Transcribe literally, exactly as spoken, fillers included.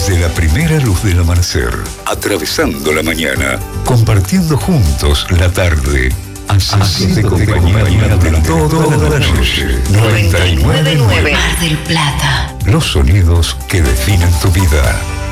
Desde la primera luz del amanecer, atravesando la mañana, compartiendo juntos la tarde, haciéndote compañía durante toda la noche. noventa y nueve punto nueve Mar del Plata. Los sonidos que definen tu vida.